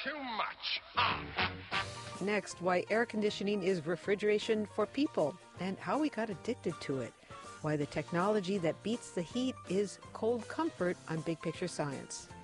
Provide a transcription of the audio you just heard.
too much. Huh? Next, why air conditioning is refrigeration for people and how we got addicted to it. Why the technology that beats the heat is cold comfort on Big Picture Science.